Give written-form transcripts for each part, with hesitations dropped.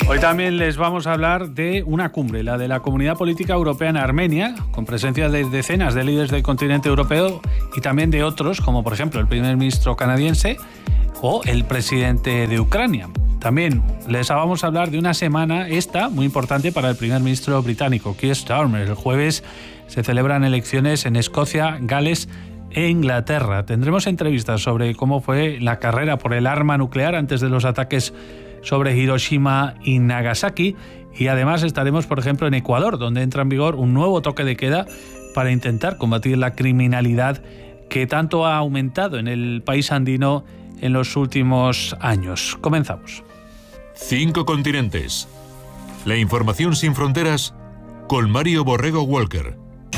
Hoy también les vamos a hablar de una cumbre, la de la Comunidad Política Europea en Armenia, con presencia de decenas de líderes del continente europeo y también de otros, como por ejemplo el primer ministro canadiense o el presidente de Ucrania. También les vamos a hablar de una semana muy importante para el primer ministro británico, Keir Starmer. El jueves se celebran elecciones en Escocia, Gales e Inglaterra. Tendremos entrevistas sobre cómo fue la carrera por el arma nuclear antes de los ataques sobre Hiroshima y Nagasaki, y además estaremos, por ejemplo, en Ecuador, donde entra en vigor un nuevo toque de queda para intentar combatir la criminalidad que tanto ha aumentado en el país andino en los últimos años. Comenzamos. 5 continentes. La información sin fronteras con Mario Borrego Walker.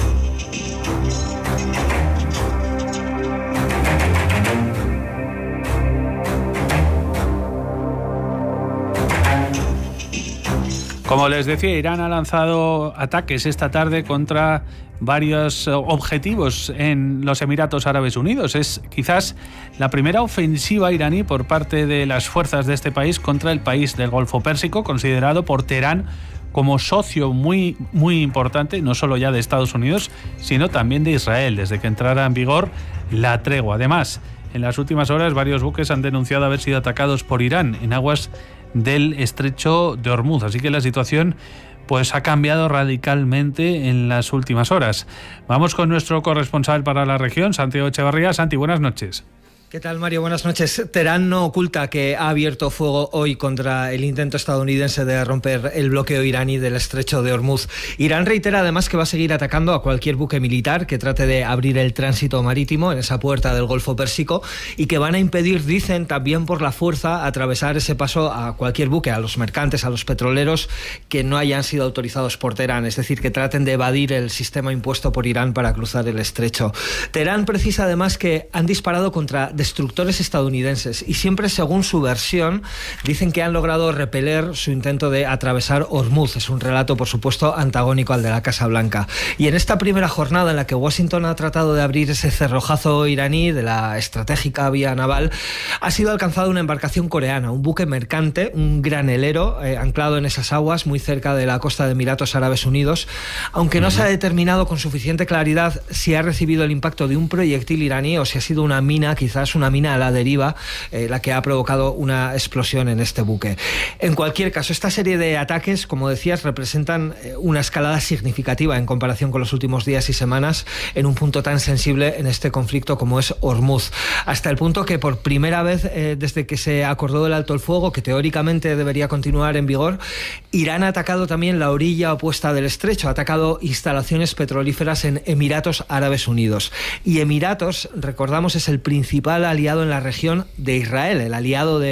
Como les decía, Irán ha lanzado ataques esta tarde contra varios objetivos en los Emiratos Árabes Unidos. Es quizás la primera ofensiva iraní por parte de las fuerzas de este país contra el país del Golfo Pérsico, considerado por Teherán como socio muy importante, no solo ya de Estados Unidos, sino también de Israel, desde que entrara en vigor la tregua. Además, en las últimas horas, varios buques han denunciado haber sido atacados por Irán en aguas del estrecho de Hormuz, así que la situación pues ha cambiado radicalmente en las últimas horas. Vamos con nuestro corresponsal para la región, Santiago Echevarría. Santi, buenas noches. ¿Qué tal, Mario? Buenas noches. Teherán no oculta que ha abierto fuego hoy contra el intento estadounidense de romper el bloqueo iraní del estrecho de Hormuz. Irán reitera además que va a seguir atacando a cualquier buque militar que trate de abrir el tránsito marítimo en esa puerta del Golfo Pérsico y que van a impedir, dicen, también por la fuerza, atravesar ese paso a cualquier buque, a los mercantes, a los petroleros que no hayan sido autorizados por Teherán, es decir, que traten de evadir el sistema impuesto por Irán para cruzar el estrecho. Teherán precisa además que han disparado contra destructores estadounidenses y siempre, según su versión, dicen que han logrado repeler su intento de atravesar Hormuz. Es un relato, por supuesto, antagónico al de la Casa Blanca. Y en esta primera jornada en la que Washington ha tratado de abrir ese cerrojazo iraní de la estratégica vía naval, ha sido alcanzada una embarcación coreana, un buque mercante, un granelero anclado en esas aguas muy cerca de la costa de Emiratos Árabes Unidos, aunque no se ha determinado con suficiente claridad si ha recibido el impacto de un proyectil iraní o si ha sido una mina, quizás una mina a la deriva, la que ha provocado una explosión en este buque. En cualquier caso, esta serie de ataques, como decías, representan una escalada significativa en comparación con los últimos días y semanas en un punto tan sensible en este conflicto como es Hormuz. Hasta el punto que por primera vez desde que se acordó el alto el fuego, que teóricamente debería continuar en vigor, Irán ha atacado también la orilla opuesta del estrecho, ha atacado instalaciones petrolíferas en Emiratos Árabes Unidos. Y Emiratos, recordamos, es el principal aliado en la región de Israel, el aliado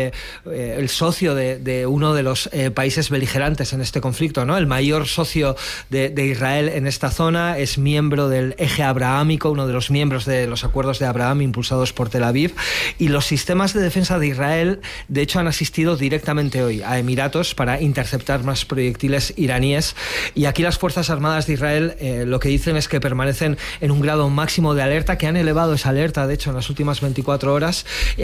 el socio de uno de los países beligerantes en este conflicto, ¿no? El mayor socio de Israel en esta zona, es miembro del eje abrahámico, uno de los miembros de los acuerdos de Abraham impulsados por Tel Aviv, y los sistemas de defensa de Israel de hecho han asistido directamente hoy a Emiratos para interceptar más proyectiles iraníes, y aquí las Fuerzas Armadas de Israel lo que dicen es que permanecen en un grado máximo de alerta, que han elevado esa alerta de hecho en las últimas 24 horas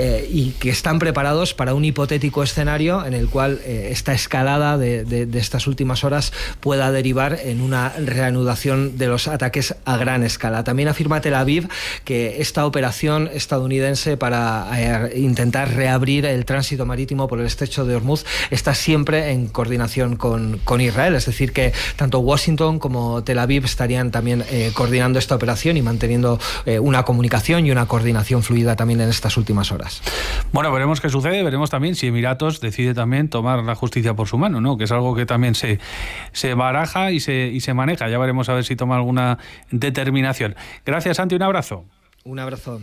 y que están preparados para un hipotético escenario en el cual esta escalada de estas últimas horas pueda derivar en una reanudación de los ataques a gran escala. También afirma Tel Aviv que esta operación estadounidense para intentar reabrir el tránsito marítimo por el estrecho de Hormuz está siempre en coordinación con Israel, es decir, que tanto Washington como Tel Aviv estarían también coordinando esta operación y manteniendo una comunicación y una coordinación fluida también en estas últimas horas. Bueno, veremos qué sucede, veremos también si Emiratos decide también tomar la justicia por su mano, ¿no? Que es algo que también se baraja y se maneja. Ya veremos a ver si toma alguna determinación. Gracias, Santi, un abrazo. Un abrazo.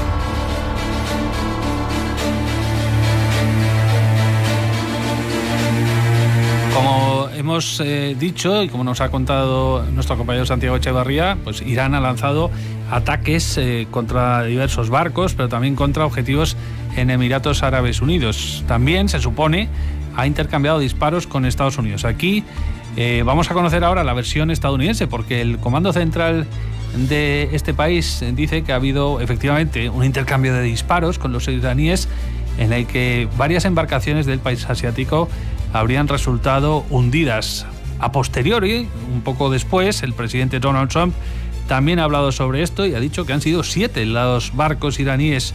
Como hemos dicho y como nos ha contado nuestro compañero Santiago Echevarría, pues Irán ha lanzado ataques contra diversos barcos, pero también contra objetivos en Emiratos Árabes Unidos. También, se supone, ha intercambiado disparos con Estados Unidos. Aquí vamos a conocer ahora la versión estadounidense, porque el Comando Central de este país dice que ha habido efectivamente un intercambio de disparos con los iraníes en el que varias embarcaciones del país asiático habrían resultado hundidas. A posteriori, un poco después, el presidente Donald Trump también ha hablado sobre esto y ha dicho que han sido 7 los barcos iraníes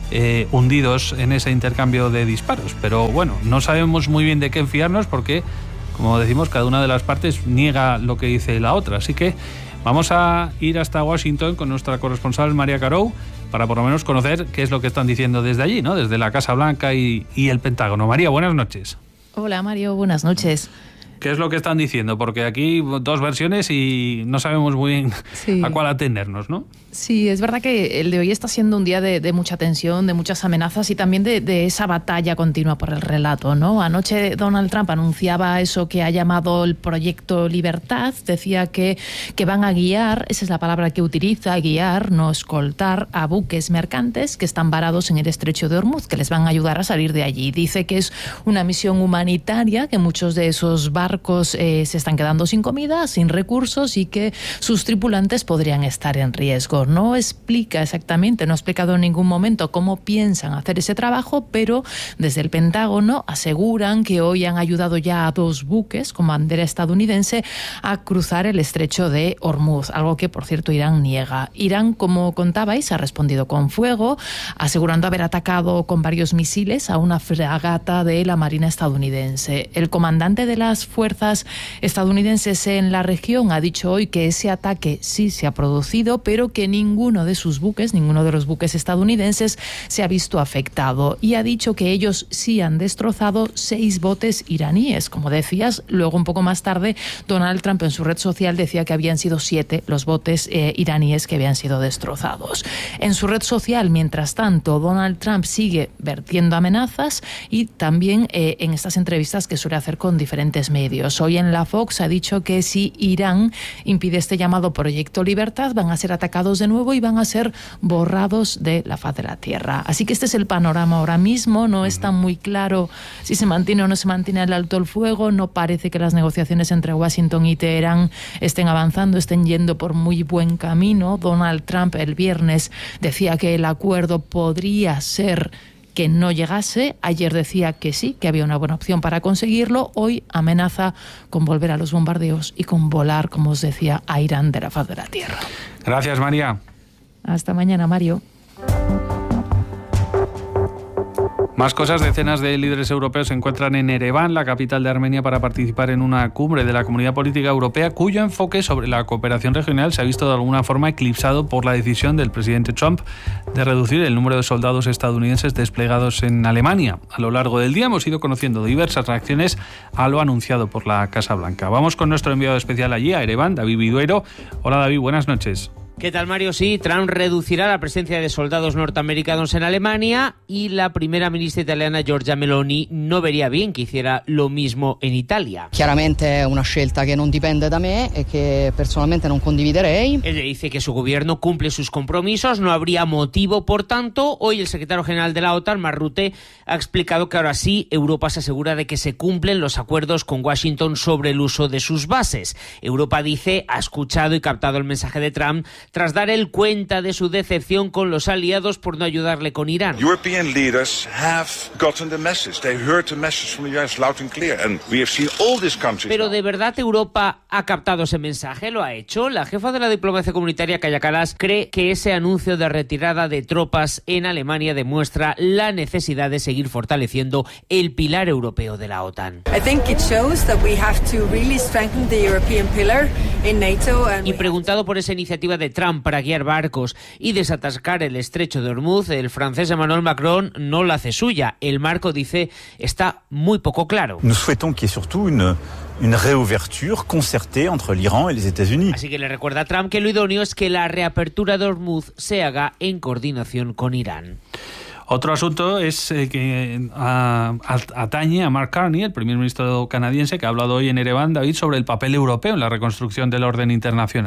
hundidos en ese intercambio de disparos. Pero bueno, no sabemos muy bien de qué fiarnos porque, como decimos, cada una de las partes niega lo que dice la otra. Así que vamos a ir hasta Washington con nuestra corresponsal María Carou para por lo menos conocer qué es lo que están diciendo desde allí, ¿no? Desde la Casa Blanca y el Pentágono. María, buenas noches. Hola Mario, buenas noches. ¿Qué es lo que están diciendo? Porque aquí 2 versiones y no sabemos muy bien a cuál atendernos, ¿no? Sí, es verdad que el de hoy está siendo un día de mucha tensión, de muchas amenazas y también de esa batalla continua por el relato, ¿no? Anoche Donald Trump anunciaba eso que ha llamado el Proyecto Libertad. Decía que van a guiar, esa es la palabra que utiliza, guiar, no escoltar, a buques mercantes que están varados en el estrecho de Hormuz, que les van a ayudar a salir de allí. Dice que es una misión humanitaria, que muchos de esos barcos se están quedando sin comida, sin recursos y que sus tripulantes podrían estar en riesgo. No explica exactamente, no ha explicado en ningún momento cómo piensan hacer ese trabajo, pero desde el Pentágono aseguran que hoy han ayudado ya a 2 buques con bandera estadounidense a cruzar el estrecho de Hormuz, algo que, por cierto, Irán niega. Irán, como contabais, ha respondido con fuego, asegurando haber atacado con varios misiles a una fragata de la Marina estadounidense. El comandante de las fuerzas estadounidenses en la región ha dicho hoy que ese ataque sí se ha producido, pero que ninguno de los buques estadounidenses se ha visto afectado, y ha dicho que ellos sí han destrozado 6 botes iraníes. Como decías, luego un poco más tarde Donald Trump en su red social decía que habían sido 7 los botes iraníes que habían sido destrozados. En su red social, mientras tanto, Donald Trump sigue vertiendo amenazas y también en estas entrevistas que suele hacer con diferentes medios. Hoy en la Fox ha dicho que si Irán impide este llamado Proyecto Libertad, van a ser atacados de nuevo y van a ser borrados de la faz de la tierra. Así que este es el panorama ahora mismo. No está muy claro si se mantiene o no se mantiene el alto el fuego. No parece que las negociaciones entre Washington y Teherán estén avanzando, estén yendo por muy buen camino. Donald Trump el viernes decía que el acuerdo podría ser que no llegase. Ayer decía que sí, que había una buena opción para conseguirlo. Hoy amenaza con volver a los bombardeos y con volar, como os decía, a Irán de la faz de la tierra. Gracias, María. Hasta mañana, Mario. Más cosas. Decenas de líderes europeos se encuentran en Ereván, la capital de Armenia, para participar en una cumbre de la Comunidad Política Europea cuyo enfoque sobre la cooperación regional se ha visto de alguna forma eclipsado por la decisión del presidente Trump de reducir el número de soldados estadounidenses desplegados en Alemania. A lo largo del día hemos ido conociendo diversas reacciones a lo anunciado por la Casa Blanca. Vamos con nuestro enviado especial allí, a Ereván, David Vidueiro. Hola, David, buenas noches. ¿Qué tal, Mario? Sí, Trump reducirá la presencia de soldados norteamericanos en Alemania y la primera ministra italiana Giorgia Meloni no vería bien que hiciera lo mismo en Italia. Chiaramente è una scelta che non dipende da me e che personalmente non condividerei. Él dice que su gobierno cumple sus compromisos, no habría motivo, por tanto. Hoy el secretario general de la OTAN, Mark Rutte, ha explicado que ahora sí Europa se asegura de que se cumplen los acuerdos con Washington sobre el uso de sus bases. Europa, dice, ha escuchado y captado el mensaje de Trump tras dar él cuenta de su decepción con los aliados por no ayudarle con Irán. European leaders have gotten the message. They heard the message from the US loud and clear, and we have seen all these countries. Pero ¿de verdad Europa ha captado ese mensaje? ¿Lo ha hecho? La jefa de la diplomacia comunitaria, Kaja Kallas, cree que ese anuncio de retirada de tropas en Alemania demuestra la necesidad de seguir fortaleciendo el pilar europeo de la OTAN. I think it shows that we have to really strengthen the European pillar in NATO. Y preguntado por esa iniciativa de Trump para guiar barcos y desatascar el estrecho de Hormuz, el francés Emmanuel Macron no la hace suya. El marco, dice, está muy poco claro. Nous souhaitons qu'il y ait surtout une réouverture concertée entre l'Iran et les États-Unis. Así que le recuerda a Trump que lo idóneo es que la reapertura de Hormuz se haga en coordinación con Irán. Otro asunto es que atañe a Mark Carney, el primer ministro canadiense, que ha hablado hoy en Ereván, David, sobre el papel europeo en la reconstrucción del orden internacional.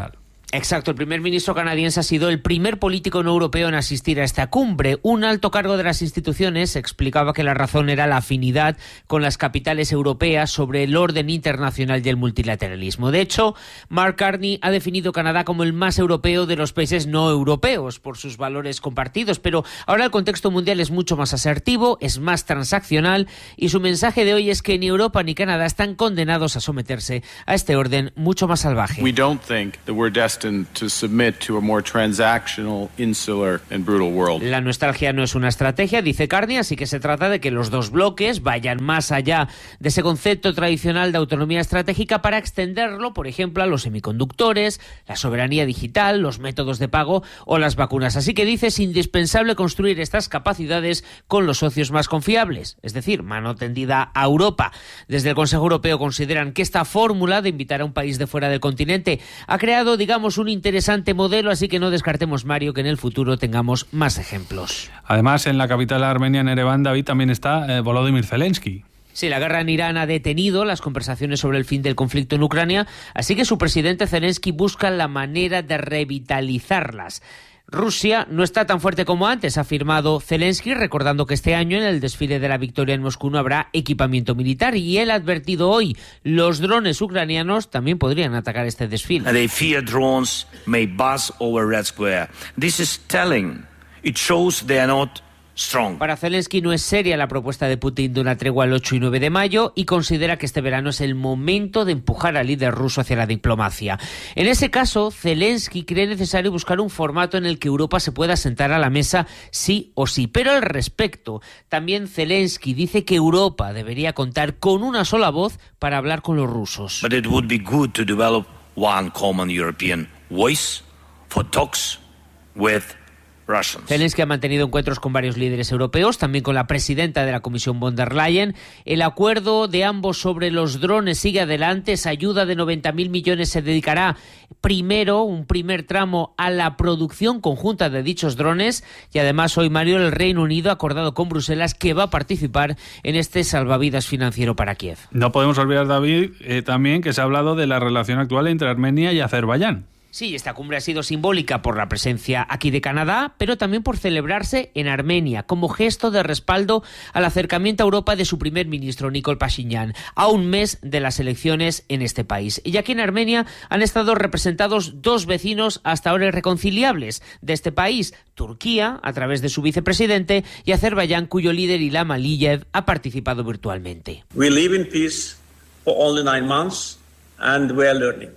Exacto, el primer ministro canadiense ha sido el primer político no europeo en asistir a esta cumbre. Un alto cargo de las instituciones explicaba que la razón era la afinidad con las capitales europeas sobre el orden internacional y el multilateralismo. De hecho, Mark Carney ha definido Canadá como el más europeo de los países no europeos por sus valores compartidos, pero ahora el contexto mundial es mucho más asertivo, es más transaccional y su mensaje de hoy es que ni Europa ni Canadá están condenados a someterse a este orden mucho más salvaje. We don't think that we're destined to submit to a more transactional, insular and brutal world. La nostalgia no es una estrategia, dice Carney, así que se trata de que los dos bloques vayan más allá de ese concepto tradicional de autonomía estratégica para extenderlo, por ejemplo, a los semiconductores, la soberanía digital, los métodos de pago o las vacunas. Así que dice, es indispensable construir estas capacidades con los socios más confiables, es decir, mano tendida a Europa. Desde el Consejo Europeo consideran que esta fórmula de invitar a un país de fuera del continente ha creado, digamos, un interesante modelo, así que no descartemos, Mario, que en el futuro tengamos más ejemplos. Además, en la capital armenia, en Ereván, David, también está Volodymyr Zelensky. Sí, la guerra en Irán ha detenido las conversaciones sobre el fin del conflicto en Ucrania, así que su presidente Zelensky busca la manera de revitalizarlas. Rusia no está tan fuerte como antes, ha afirmado Zelensky, recordando que este año en el desfile de la victoria en Moscú no habrá equipamiento militar, y él ha advertido hoy, los drones ucranianos también podrían atacar este desfile. They fear drones may buzz over Red Square. This is telling. It shows they are not strong. Para Zelensky no es seria la propuesta de Putin de una tregua el 8 y 9 de mayo y considera que este verano es el momento de empujar al líder ruso hacia la diplomacia. En ese caso, Zelensky cree necesario buscar un formato en el que Europa se pueda sentar a la mesa sí o sí. Pero al respecto, también Zelensky dice que Europa debería contar con una sola voz para hablar con los rusos. But it would be good to develop one common European voice for talks with Zelensky ha mantenido encuentros con varios líderes europeos, también con la presidenta de la Comisión von der Leyen. El acuerdo de ambos sobre los drones sigue adelante. Esa ayuda de 90.000 millones se dedicará primero, un primer tramo, a la producción conjunta de dichos drones. Y además hoy, Mario, el Reino Unido ha acordado con Bruselas que va a participar en este salvavidas financiero para Kiev. No podemos olvidar, David, también que se ha hablado de la relación actual entre Armenia y Azerbaiyán. Sí, esta cumbre ha sido simbólica por la presencia aquí de Canadá, pero también por celebrarse en Armenia, como gesto de respaldo al acercamiento a Europa de su primer ministro, Nikol Pashinyan, a un mes de las elecciones en este país. Y aquí en Armenia han estado representados dos vecinos hasta ahora irreconciliables de este país, Turquía, a través de su vicepresidente, y Azerbaiyán, cuyo líder Ilham Aliyev ha participado virtualmente. We live in peace for only 9 months and we are learning.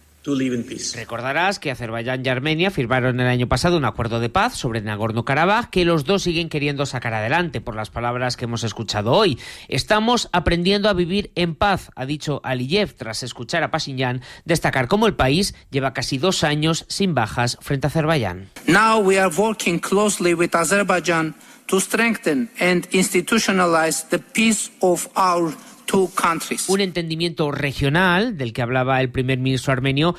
Recordarás que Azerbaiyán y Armenia firmaron el año pasado un acuerdo de paz sobre Nagorno-Karabaj que los dos siguen queriendo sacar adelante, por las palabras que hemos escuchado hoy. Estamos aprendiendo a vivir en paz, ha dicho Aliyev tras escuchar a Pashinyan destacar cómo el país lleva casi 2 años sin bajas frente a Azerbaiyán. Now we are working closely with Azerbaijan to strengthen and institutionalize the peace of our un entendimiento regional del que hablaba el primer ministro armenio,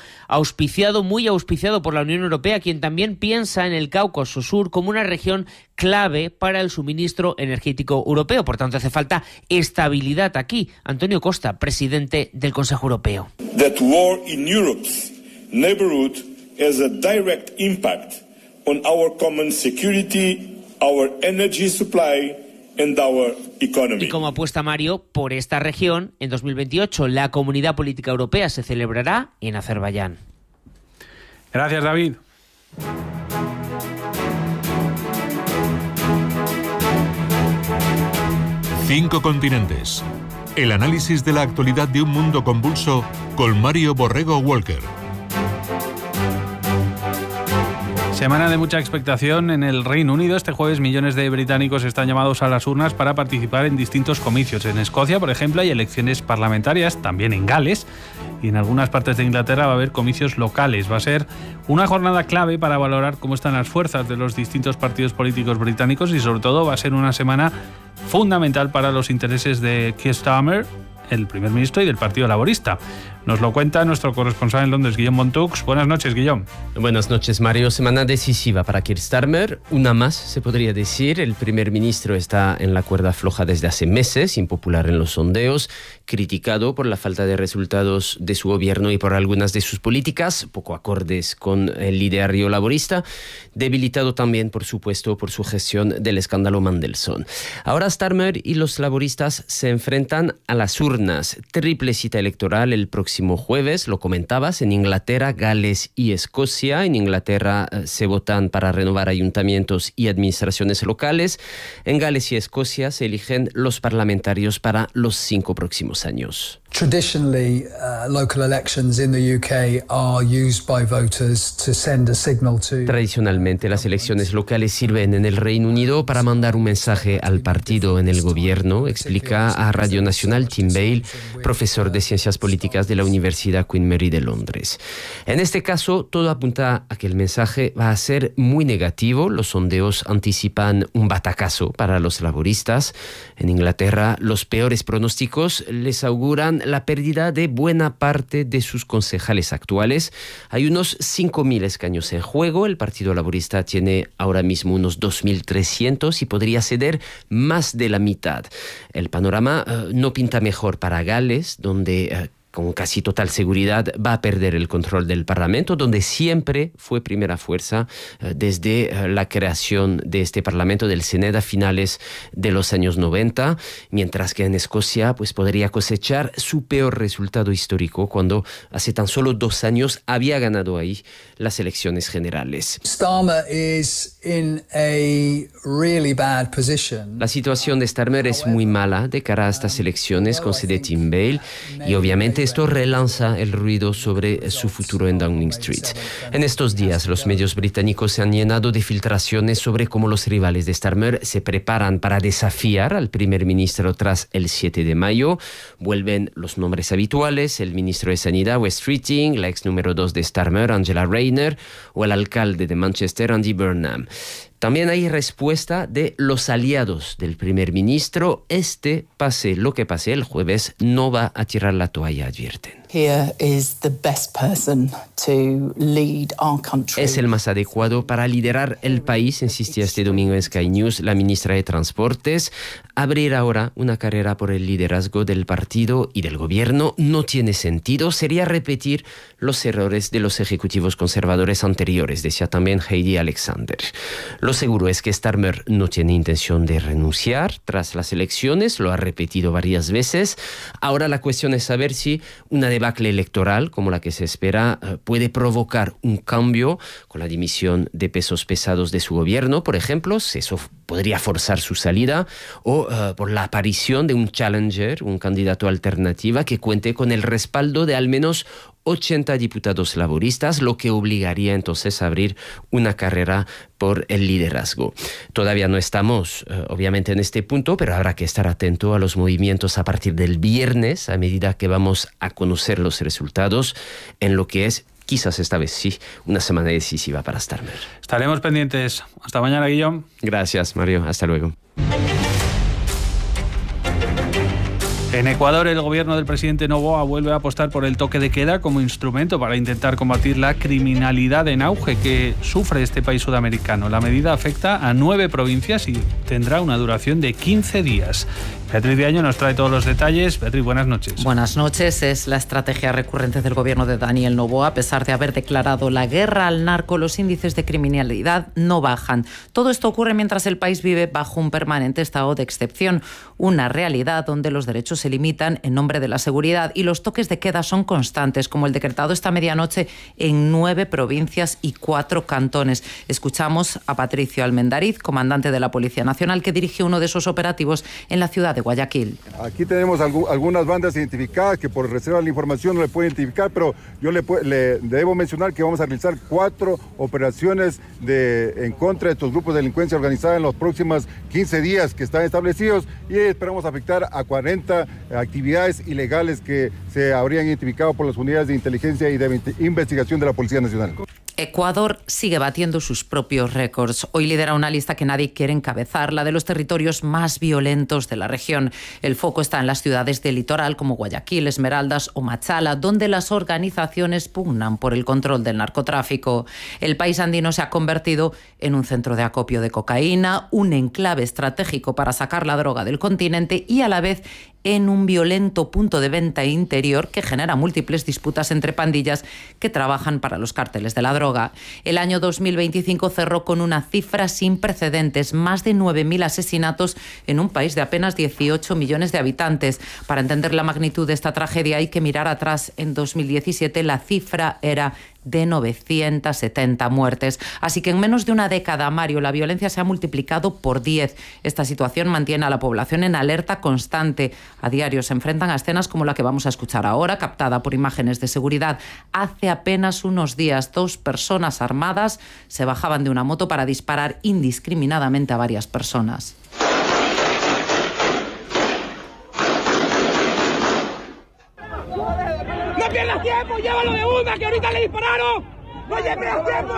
muy auspiciado por la Unión Europea, quien también piensa en el Cáucaso Sur como una región clave para el suministro energético europeo. Por tanto, hace falta estabilidad aquí. Antonio Costa, presidente del Consejo Europeo. That war in Europe's neighborhood has a direct impact on our common security, our energy supply and our economy. Y como apuesta Mario por esta región, en 2028 la Comunidad Política Europea se celebrará en Azerbaiyán. Gracias, David. Cinco continentes. El análisis de la actualidad de un mundo convulso con Mario Borrego Walker. Semana de mucha expectación en el Reino Unido. Este jueves millones de británicos están llamados a las urnas para participar en distintos comicios. En Escocia, por ejemplo, hay elecciones parlamentarias, también en Gales, y en algunas partes de Inglaterra va a haber comicios locales. Va a ser una jornada clave para valorar cómo están las fuerzas de los distintos partidos políticos británicos y sobre todo va a ser una semana fundamental para los intereses de Keir Starmer, el primer ministro, y del Partido Laborista. Nos lo cuenta nuestro corresponsal en Londres, Guillaume Montux. Buenas noches, Guillaume. Buenas noches, Mario. Semana decisiva para Keir Starmer. Una más, se podría decir. El primer ministro está en la cuerda floja desde hace meses, impopular en los sondeos, criticado por la falta de resultados de su gobierno y por algunas de sus políticas, poco acordes con el ideario laborista, debilitado también, por supuesto, por su gestión del escándalo Mandelson. Ahora Starmer y los laboristas se enfrentan a las urnas. Triple cita electoral el próximo jueves, lo comentabas, en Inglaterra, Gales y Escocia. En Inglaterra se votan para renovar ayuntamientos y administraciones locales. En Gales y Escocia se eligen los parlamentarios para los 5 próximos años. Traditionally, local elections in the UK are used by voters to send a signal to... Tradicionalmente, las elecciones locales sirven en el Reino Unido para mandar un mensaje al partido en el gobierno, explica a Radio Nacional Tim Bale, profesor de Ciencias Políticas de la Universidad Queen Mary de Londres. En este caso, todo apunta a que el mensaje va a ser muy negativo. Los sondeos anticipan un batacazo para los laboristas. En Inglaterra, los peores pronósticos les auguran la pérdida de buena parte de sus concejales actuales. Hay unos 5.000 escaños en juego. El Partido Laborista tiene ahora mismo unos 2.300 y podría ceder más de la mitad. El panorama no pinta mejor para Gales, donde con casi total seguridad va a perder el control del Parlamento, donde siempre fue primera fuerza desde la creación de este Parlamento, del Senado a finales de los años 90, mientras que en Escocia pues podría cosechar su peor resultado histórico cuando hace tan solo 2 años había ganado ahí las elecciones generales. Starmer is in a really bad position. La situación de Starmer es muy mala de cara a estas elecciones, concede Tim Bale, y obviamente esto relanza el ruido sobre su futuro en Downing Street. En estos días, los medios británicos se han llenado de filtraciones sobre cómo los rivales de Starmer se preparan para desafiar al primer ministro tras el 7 de mayo. Vuelven los nombres habituales: el ministro de Sanidad, Wes Keating, la ex número 2 de Starmer, Angela Rayner, o el alcalde de Manchester, Andy Burnham. También hay respuesta de los aliados del primer ministro. Pase lo que pase el jueves, no va a tirar la toalla, advierten. Es el más adecuado para liderar el país, insistía este domingo en Sky News la ministra de Transportes. Abrir ahora una carrera por el liderazgo del partido y del gobierno no tiene sentido. Sería repetir los errores de los ejecutivos conservadores anteriores, decía también Heidi Alexander. Lo seguro es que Starmer no tiene intención de renunciar tras las elecciones, lo ha repetido varias veces. Ahora la cuestión es saber si una debacle electoral como la que se espera puede provocar un cambio con la dimisión de pesos pesados de su gobierno, por ejemplo, si eso podría forzar su salida, o por la aparición de un challenger, un candidato alternativa que cuente con el respaldo de al menos 80 diputados laboristas, lo que obligaría entonces a abrir una carrera por el liderazgo. Todavía no estamos, obviamente, en este punto, pero habrá que estar atento a los movimientos a partir del viernes, a medida que vamos a conocer los resultados, en lo que es, quizás esta vez sí, una semana decisiva para Starmer. Estaremos pendientes. Hasta mañana, Guillaume. Gracias, Mario. Hasta luego. En Ecuador, el gobierno del presidente Noboa vuelve a apostar por el toque de queda como instrumento para intentar combatir la criminalidad en auge que sufre este país sudamericano. La medida afecta a 9 provincias y tendrá una duración de 15 días. Beatriz de Año nos trae todos los detalles. Beatriz, buenas noches. Buenas noches. Es la estrategia recurrente del gobierno de Daniel Noboa. A pesar de haber declarado la guerra al narco, los índices de criminalidad no bajan. Todo esto ocurre mientras el país vive bajo un permanente estado de excepción, una realidad donde los derechos se limitan en nombre de la seguridad y los toques de queda son constantes, como el decretado esta medianoche en 9 provincias y 4 cantones. Escuchamos a Patricio Almendariz, comandante de la Policía Nacional, que dirige uno de esos operativos en la ciudad de Guayaquil. Aquí tenemos algunas bandas identificadas que por reserva de la información no le pueden identificar, pero yo le debo mencionar que vamos a realizar 4 operaciones en contra de estos grupos de delincuencia organizada en los próximos 15 días que están establecidos, y esperamos afectar a 40 actividades ilegales que se habrían identificado por las unidades de inteligencia y de investigación de la Policía Nacional. Ecuador sigue batiendo sus propios récords. Hoy lidera una lista que nadie quiere encabezar, la de los territorios más violentos de la región. El foco está en las ciudades del litoral como Guayaquil, Esmeraldas o Machala, donde las organizaciones pugnan por el control del narcotráfico. El país andino se ha convertido en un centro de acopio de cocaína, un enclave estratégico para sacar la droga del continente y a la vez en un violento punto de venta interior que genera múltiples disputas entre pandillas que trabajan para los cárteles de la droga. El año 2025 cerró con una cifra sin precedentes, más de 9.000 asesinatos en un país de apenas 18 millones de habitantes. Para entender la magnitud de esta tragedia hay que mirar atrás. En 2017 la cifra era de 970 muertes. Así que en menos de una década, Mario, la violencia se ha multiplicado por 10. Esta situación mantiene a la población en alerta constante. A diario se enfrentan a escenas como la que vamos a escuchar ahora, captada por imágenes de seguridad. Hace apenas unos días, 2 personas armadas se bajaban de una moto para disparar indiscriminadamente a varias personas. ¡No pierdas tiempo! ¡Llévalo de una, que ahorita le dispararon! ¡No pierdas tiempo!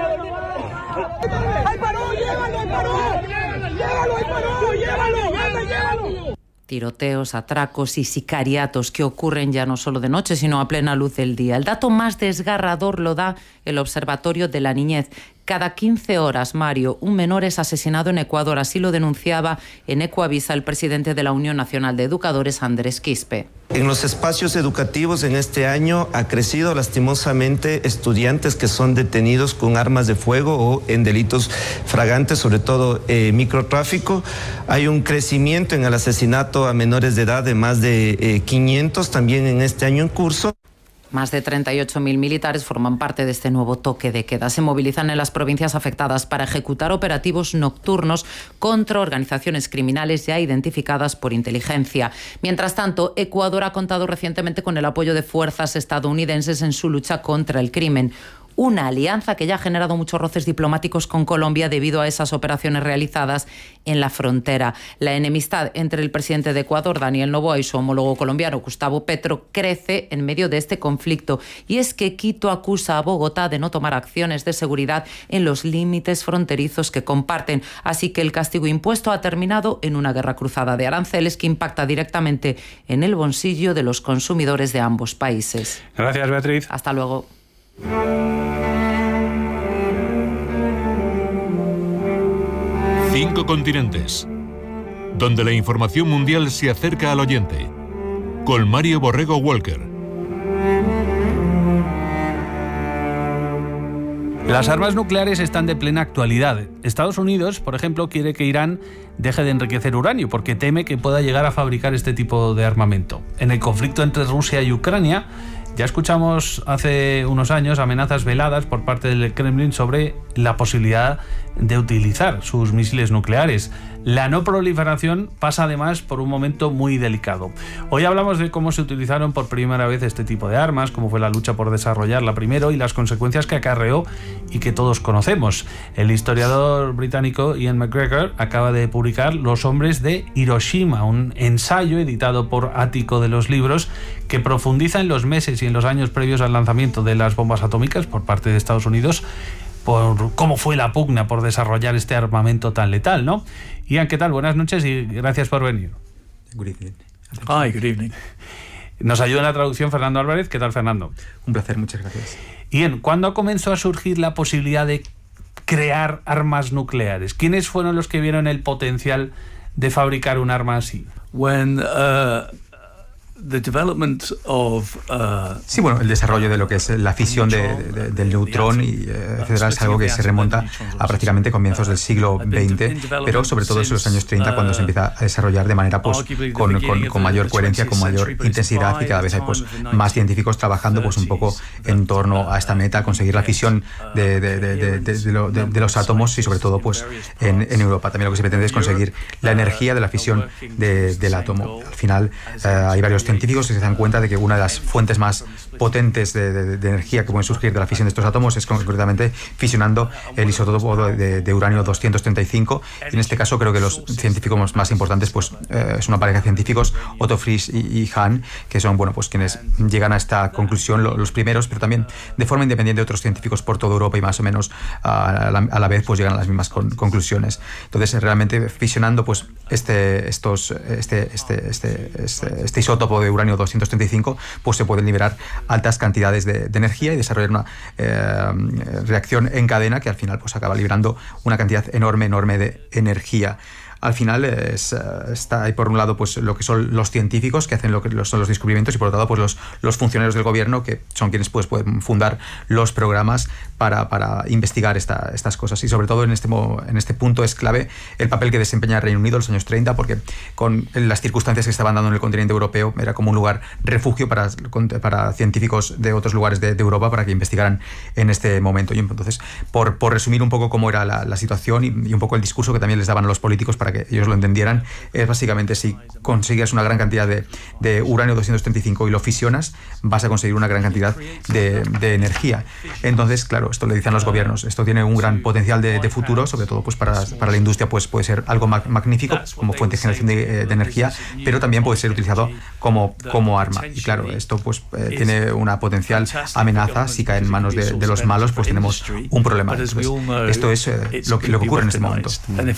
¡Ay, paró! ¡Llévalo, ay, paró! ¡Llévalo, ay, paró! ¡Llévalo! ¡Anda, llévalo! Tiroteos, atracos y sicariatos que ocurren ya no solo de noche, sino a plena luz del día. El dato más desgarrador lo da el Observatorio de la Niñez. Cada 15 horas, Mario, un menor es asesinado en Ecuador. Así lo denunciaba en Ecuavisa el presidente de la Unión Nacional de Educadores, Andrés Quispe. En los espacios educativos en este año ha crecido lastimosamente estudiantes que son detenidos con armas de fuego o en delitos flagrantes, sobre todo microtráfico. Hay un crecimiento en el asesinato a menores de edad de más de 500 también en este año en curso. Más de 38.000 militares forman parte de este nuevo toque de queda. Se movilizan en las provincias afectadas para ejecutar operativos nocturnos contra organizaciones criminales ya identificadas por inteligencia. Mientras tanto, Ecuador ha contado recientemente con el apoyo de fuerzas estadounidenses en su lucha contra el crimen. Una alianza que ya ha generado muchos roces diplomáticos con Colombia debido a esas operaciones realizadas en la frontera. La enemistad entre el presidente de Ecuador, Daniel Noboa, y su homólogo colombiano, Gustavo Petro, crece en medio de este conflicto. Y es que Quito acusa a Bogotá de no tomar acciones de seguridad en los límites fronterizos que comparten. Así que el castigo impuesto ha terminado en una guerra cruzada de aranceles que impacta directamente en el bolsillo de los consumidores de ambos países. Gracias, Beatriz. Hasta luego. 5 continentes, donde la información mundial se acerca al oyente, con Mario Borrego Walker. Las armas nucleares están de plena actualidad. Estados Unidos, por ejemplo, quiere que Irán deje de enriquecer uranio porque teme que pueda llegar a fabricar este tipo de armamento. En el conflicto entre Rusia y Ucrania, ya escuchamos hace unos años amenazas veladas por parte del Kremlin sobre la posibilidad de utilizar sus misiles nucleares. La no proliferación pasa además por un momento muy delicado. Hoy hablamos de cómo se utilizaron por primera vez este tipo de armas, cómo fue la lucha por desarrollarla primero y las consecuencias que acarreó y que todos conocemos. El historiador británico Ian McGregor acaba de publicar Los hombres de Hiroshima, un ensayo editado por Ático de los Libros que profundiza en los meses y en los años previos al lanzamiento de las bombas atómicas por parte de Estados Unidos, por cómo fue la pugna por desarrollar este armamento tan letal, ¿no? Ian, ¿qué tal? Buenas noches y gracias por venir. Good evening. Hi, good evening. Nos ayuda en la traducción Fernando Álvarez. ¿Qué tal, Fernando? Un placer, muchas gracias. Ian, ¿cuándo comenzó a surgir la posibilidad de crear armas nucleares? ¿Quiénes fueron los que vieron el potencial de fabricar un arma así? Sí, bueno, el desarrollo de lo que es la fisión del neutrón y etcétera es algo que se remonta a prácticamente comienzos del siglo XX, pero sobre todo en los años 30 cuando se empieza a desarrollar de manera pues con mayor coherencia, con mayor intensidad y cada vez hay pues más científicos trabajando pues un poco en torno a esta meta, conseguir la fisión de los átomos y sobre todo pues en Europa. También lo que se pretende es conseguir la energía de la fisión del átomo. Al final hay varios científicos se dan cuenta de que una de las fuentes más potentes de energía que pueden surgir de la fisión de estos átomos es concretamente fisionando el isótopo de uranio 235. Y en este caso creo que los científicos más importantes pues es una pareja de científicos, Otto Frisch y Hahn, que son pues quienes llegan a esta conclusión, los primeros, pero también de forma independiente otros científicos por toda Europa y más o menos a la vez pues llegan a las mismas conclusiones. Entonces realmente fisionando pues este isótopo de uranio 235 pues se pueden liberar altas cantidades de energía y desarrollar una reacción en cadena que al final pues acaba liberando una cantidad enorme de energía. Al final está ahí por un lado pues lo que son los científicos que hacen lo que son los descubrimientos y por otro lado pues los funcionarios del gobierno que son quienes pues pueden fundar los programas para investigar estas cosas, y sobre todo en este punto es clave el papel que desempeña el Reino Unido en los años 30, porque con las circunstancias que estaban dando en el continente europeo era como un lugar refugio para científicos de otros lugares de Europa para que investigaran en este momento. Y entonces por resumir un poco cómo era la situación y un poco el discurso que también les daban a los políticos para que ellos lo entendieran, es básicamente si consigues una gran cantidad de uranio 235 y lo fisionas, vas a conseguir una gran cantidad de energía. Entonces, claro, esto le dicen los gobiernos, esto tiene un gran potencial de futuro, sobre todo pues para la industria pues puede ser algo magnífico como fuente de generación de energía, pero también puede ser utilizado como arma. Y claro, esto pues tiene una potencial amenaza. Si cae en manos de los malos, pues tenemos un problema. Entonces, esto es lo que ocurre en este momento.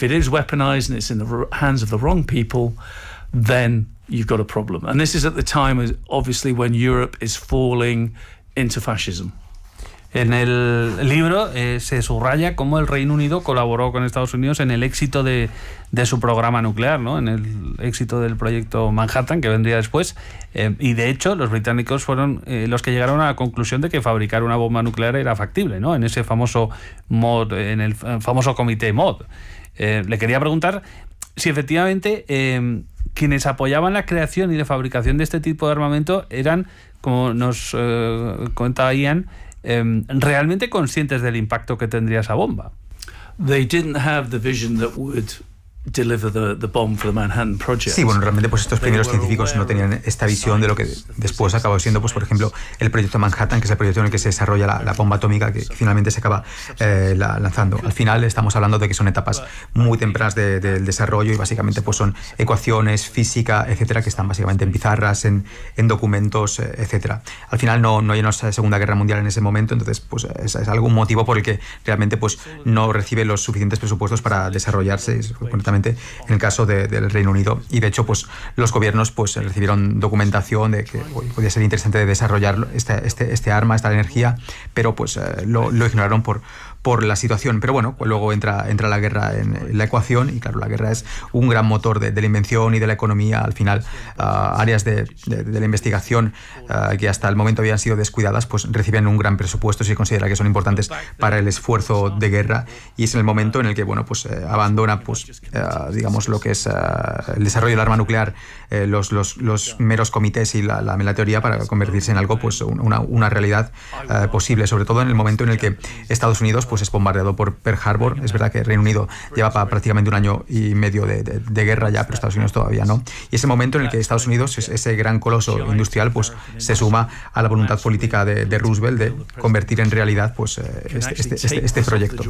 It's in the hands of the wrong people, then you've got a problem. And this is at the time, obviously, when Europe is falling into fascism. En el libro se subraya cómo el Reino Unido colaboró con Estados Unidos en el éxito de su programa nuclear, ¿no? En el éxito del proyecto Manhattan, que vendría después. Y de hecho, los británicos fueron los que llegaron a la conclusión de que fabricar una bomba nuclear era factible, ¿no? En ese famoso MOD, en el famoso comité MOD. Le quería preguntar si efectivamente quienes apoyaban la creación y la fabricación de este tipo de armamento eran, como nos contaba Ian, realmente conscientes del impacto que tendría esa bomba. They didn't have the vision that would deliver the bomb for the Manhattan Project. Sí, bueno, realmente pues estos primeros científicos no tenían esta visión de lo que después acabó siendo, pues por ejemplo, el proyecto Manhattan, que es el proyecto en el que se desarrolla la bomba atómica que finalmente se acaba lanzando. Al final estamos hablando de que son etapas muy tempranas del desarrollo y básicamente pues son ecuaciones, física, etcétera, que están básicamente en pizarras, en documentos, etcétera. Al final no hay una Segunda Guerra Mundial en ese momento, entonces pues es algún motivo por el que realmente pues no recibe los suficientes presupuestos para desarrollarse, en el caso del Reino Unido, y de hecho pues los gobiernos pues recibieron documentación de que podía ser interesante de desarrollar este arma, esta energía, pero pues lo ignoraron por la situación. Pero bueno, pues luego entra la guerra en la ecuación y claro, la guerra es un gran motor de la invención y de la economía. Al final áreas de la investigación que hasta el momento habían sido descuidadas pues reciben un gran presupuesto, si se considera que son importantes para el esfuerzo de guerra, y es en el momento en el que pues abandona pues digamos lo que es el desarrollo del arma nuclear, los meros comités y la mera teoría, para convertirse en algo pues una realidad posible, sobre todo en el momento en el que Estados Unidos pues es bombardeado por Pearl Harbor. Es verdad que el Reino Unido lleva prácticamente 1 año y medio de guerra ya, pero Estados Unidos todavía no. Y es el momento en el que Estados Unidos, ese gran coloso industrial, pues se suma a la voluntad política de Roosevelt de convertir en realidad pues este proyecto.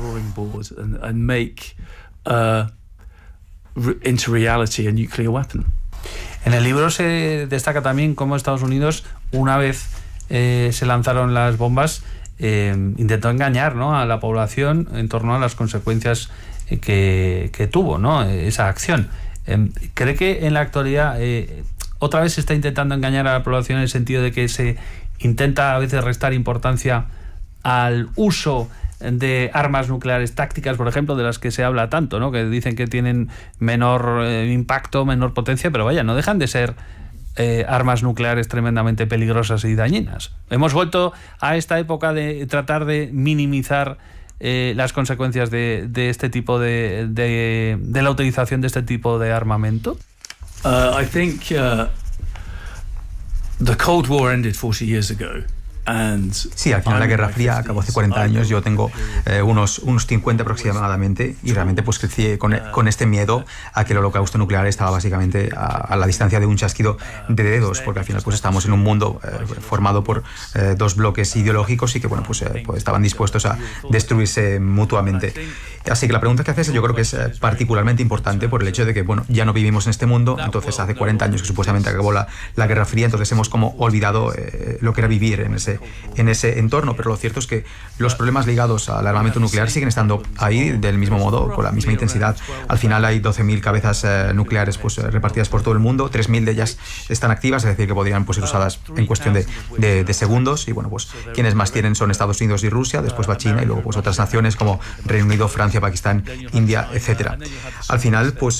Into reality a nuclear weapon. En el libro se destaca también cómo Estados Unidos, una vez se lanzaron las bombas, intentó engañar, ¿no?, a la población en torno a las consecuencias que tuvo, ¿no?, esa acción. ¿Cree que en la actualidad otra vez se está intentando engañar a la población en el sentido de que se intenta a veces restar importancia al uso de armas nucleares tácticas, por ejemplo, de las que se habla tanto, ¿no?, que dicen que tienen menor impacto, menor potencia, pero vaya, no dejan de ser armas nucleares tremendamente peligrosas y dañinas? Hemos vuelto a esta época de tratar de minimizar las consecuencias de este tipo de la utilización de este tipo de armamento. I think the Cold War ended 40 years ago. Sí, al final la Guerra Fría acabó hace 40 años, yo tengo unos 50 aproximadamente, y realmente pues crecí con este miedo a que el holocausto nuclear estaba básicamente a la distancia de un chasquido de dedos, porque al final pues estábamos en un mundo formado por dos bloques ideológicos y que bueno pues estaban dispuestos a destruirse mutuamente. Así que la pregunta que haces yo creo que es particularmente importante por el hecho de que bueno, ya no vivimos en este mundo, entonces hace 40 años que supuestamente acabó la Guerra Fría, entonces hemos como olvidado lo que era vivir en ese entorno, pero lo cierto es que los problemas ligados al armamento nuclear siguen estando ahí del mismo modo, con la misma intensidad. Al final hay 12.000 cabezas nucleares pues repartidas por todo el mundo, 3.000 de ellas están activas, es decir, que podrían pues ser usadas en cuestión de segundos, y bueno, pues quienes más tienen son Estados Unidos y Rusia, después va China y luego pues otras naciones como Reino Unido, Francia, Pakistán, India, etcétera. Al final pues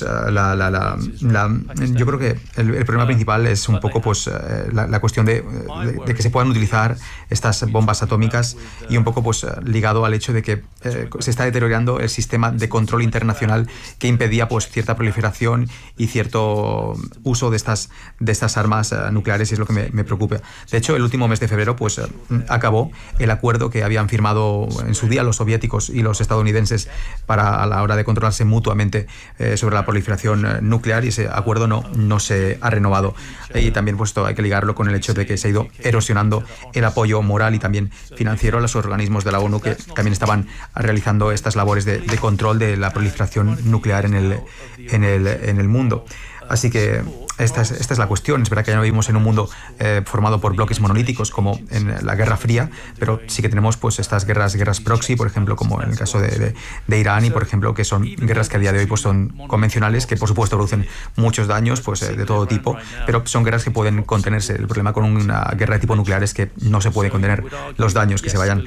yo creo que el problema principal es un poco pues la cuestión de que se puedan utilizar estas bombas atómicas, y un poco pues ligado al hecho de que se está deteriorando el sistema de control internacional que impedía pues cierta proliferación y cierto uso de estas armas nucleares, y es lo que me preocupa. De hecho, el último mes de febrero pues acabó el acuerdo que habían firmado en su día los soviéticos y los estadounidenses a la hora de controlarse mutuamente sobre la proliferación nuclear, y ese acuerdo no se ha renovado. Y también pues esto hay que ligarlo con el hecho de que se ha ido erosionando el apoyo moral y también financiero a los organismos de la ONU que también estaban realizando estas labores de control de la proliferación nuclear en el mundo. Así que esta es la cuestión. Es verdad que ya no vivimos en un mundo formado por bloques monolíticos como en la Guerra Fría, pero sí que tenemos pues estas guerras proxy, por ejemplo, como en el caso de Irán, y por ejemplo que son guerras que a día de hoy pues son convencionales, que por supuesto producen muchos daños pues de todo tipo, pero son guerras que pueden contenerse. El problema con una guerra de tipo nuclear es que no se puede contener los daños que se vayan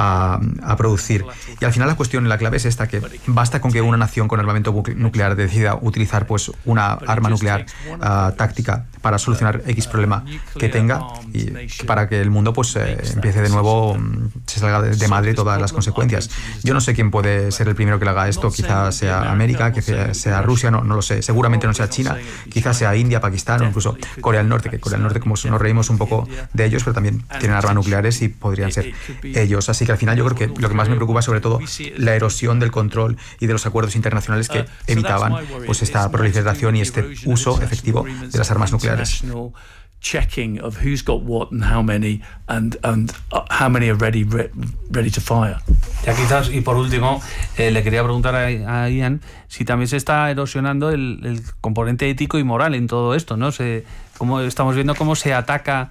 a producir. Y al final la clave es esta, que basta con que una nación con armamento nuclear decida utilizar pues una arma nuclear táctica para solucionar X problema que tenga, y para que el mundo pues empiece de nuevo, se salga de madre todas las consecuencias. Yo no sé quién puede ser el primero que le haga esto, quizás sea América, quizás sea Rusia, no lo sé, seguramente no sea China, quizás sea India, Pakistán o incluso Corea del Norte, que Corea del Norte, como nos reímos un poco de ellos, pero también tienen armas nucleares y podrían ser ellos. Así que al final yo creo que lo que más me preocupa es sobre todo la erosión del control y de los acuerdos internacionales que evitaban pues esta proliferación y este uso efectivo de las armas nucleares. Checking of who's got what and how many how many are ready to fire. Ya quizás, y por último, le quería preguntar a Ian si también se está erosionando el componente ético y moral en todo esto, ¿no? Como estamos viendo cómo se ataca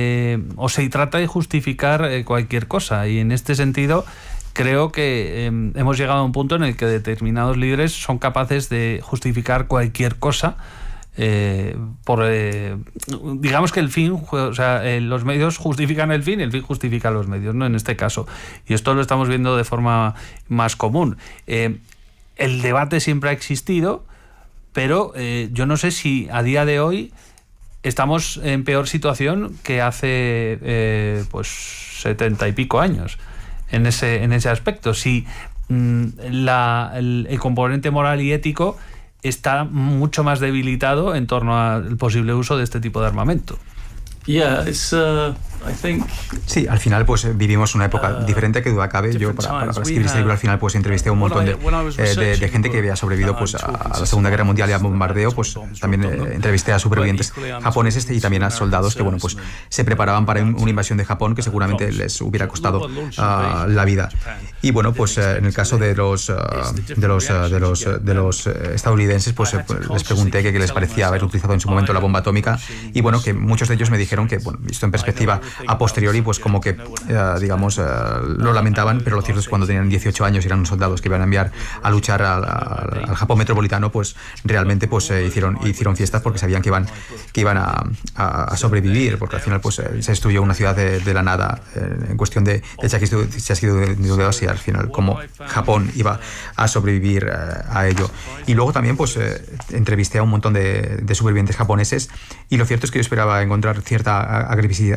o se trata de justificar cualquier cosa, y en este sentido creo que hemos llegado a un punto en el que determinados líderes son capaces de justificar cualquier cosa. Digamos que el fin, o sea, los medios justifican el fin justifica los medios, ¿no? En este caso. Y esto lo estamos viendo de forma más común. El debate siempre ha existido, pero yo no sé si a día de hoy estamos en peor situación que hace pues 70 y pico años en ese aspecto. Si el componente moral y ético está mucho más debilitado en torno al posible uso de este tipo de armamento. Sí, al final pues vivimos una época diferente, que duda cabe. Yo para escribir este libro al final pues entrevisté a un montón de gente que había sobrevivido pues a la Segunda Guerra Mundial y al bombardeo. Pues también entrevisté a supervivientes japoneses y también a soldados que bueno pues se preparaban para una invasión de Japón que seguramente les hubiera costado la vida. Y bueno pues en el caso de los estadounidenses pues les pregunté qué les parecía haber utilizado en su momento la bomba atómica, y bueno que muchos de ellos me dijeron que bueno, visto en perspectiva a posteriori pues como que lo lamentaban, pero lo cierto es que cuando tenían 18 años y eran soldados que iban a enviar a luchar al Japón metropolitano, pues realmente pues hicieron fiestas porque sabían que iban a sobrevivir, porque al final pues se destruyó una ciudad de la nada en cuestión de chasquido de dedos, y al final como Japón iba a sobrevivir a ello. Y luego también pues entrevisté a un montón de supervivientes japoneses, y lo cierto es que yo esperaba encontrar cierta agresividad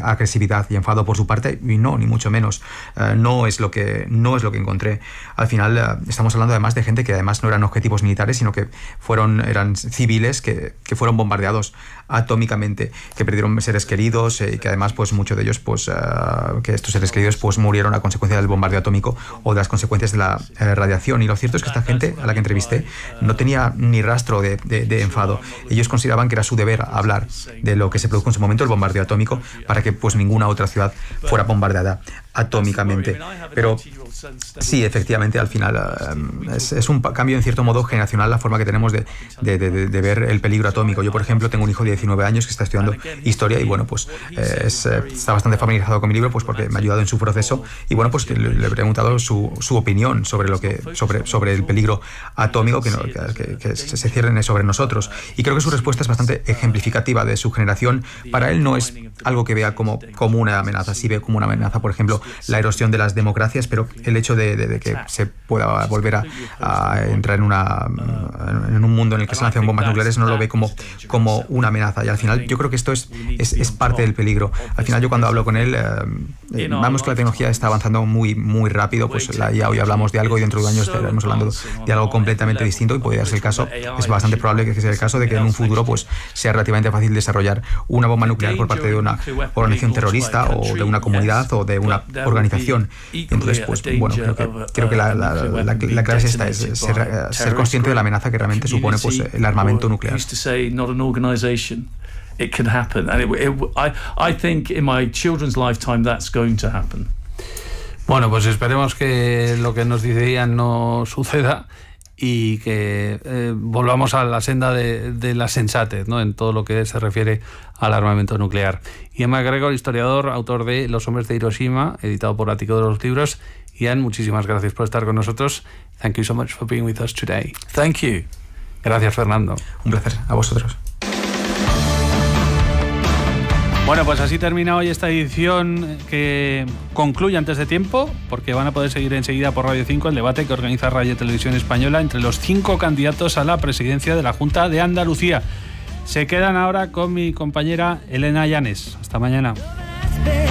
agresividad y enfado por su parte, y no, ni mucho menos. No es lo que encontré. Al final estamos hablando además de gente que además no eran objetivos militares, sino que eran civiles que fueron bombardeados atómicamente, que perdieron seres queridos y que además pues muchos de ellos que estos seres queridos pues murieron a consecuencia del bombardeo atómico o de las consecuencias de la radiación. Y lo cierto es que esta gente a la que entrevisté no tenía ni rastro de enfado. Ellos consideraban que era su deber hablar de lo que se produjo en su momento, el bombardeo atómico, para que pues ninguna otra ciudad fuera bombardeada atómicamente. Pero sí, efectivamente, al final es un cambio en cierto modo generacional la forma que tenemos de ver el peligro atómico. Yo, por ejemplo, tengo un hijo de 19 años que está estudiando historia y bueno, pues está bastante familiarizado con mi libro, pues porque me ha ayudado en su proceso, y bueno, pues le he preguntado su opinión sobre el peligro atómico que se cierne sobre nosotros, y creo que su respuesta es bastante ejemplificativa de su generación. Para él no es algo que vea como una amenaza, sí ve como una amenaza, por ejemplo, la erosión de las democracias, pero el hecho de que se pueda volver a entrar en un mundo en el que se lanzan bombas nucleares no lo ve como una amenaza. Y al final yo creo que esto es parte del peligro. Al final yo cuando hablo con él, vemos que la tecnología está avanzando muy, muy rápido, pues ya hoy hablamos de algo y dentro de 2 años estaremos hablando de algo completamente distinto, y podría ser el caso, es bastante probable que sea el caso de que en un futuro pues sea relativamente fácil desarrollar una bomba nuclear por parte de una organización terrorista o de una comunidad o de una organización. Entonces, pues bueno, creo que la clave es esta, es ser consciente de la amenaza que realmente supone pues el armamento nuclear. It can happen, and I think in my children's lifetime that's going to happen. Bueno, pues esperemos que lo que nos dice Ian no suceda y que volvamos a la senda de la sensatez, ¿no?, en todo lo que se refiere al armamento nuclear. Ian McGregor, historiador, autor de Los hombres de Hiroshima, editado por Ático de los Libros. Ian, muchísimas gracias por estar con nosotros. Thank you so much for being with us today. Thank you. Gracias, Fernando. Un placer. A vosotros. Bueno, pues así termina hoy esta edición que concluye antes de tiempo, porque van a poder seguir enseguida por Radio 5 el debate que organiza Radio Televisión Española entre los 5 candidatos a la presidencia de la Junta de Andalucía. Se quedan ahora con mi compañera Elena Llanes. Hasta mañana.